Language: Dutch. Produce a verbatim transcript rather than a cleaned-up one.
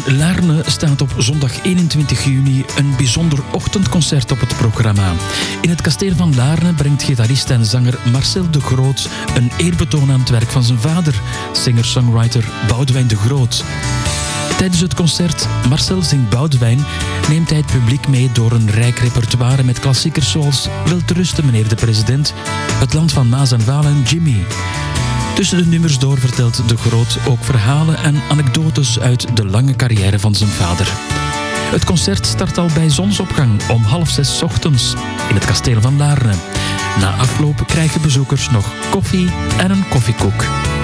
In Laarne staat op zondag eenentwintig juni een bijzonder ochtendconcert op het programma. In het kasteel van Laarne brengt gitarist en zanger Marcel de Groot een eerbetoon aan het werk van zijn vader, singer-songwriter Boudewijn de Groot. Tijdens het concert Marcel zingt Boudewijn neemt hij het publiek mee door een rijk repertoire met klassiekers zoals Welterusten, meneer de president, Het land van Maas en Waal en Jimmy. Tussen de nummers door vertelt de Groot ook verhalen en anekdotes uit de lange carrière van zijn vader. Het concert start al bij zonsopgang om half zes 's ochtends in het kasteel van Laarne. Na afloop krijgen bezoekers nog koffie en een koffiekoek.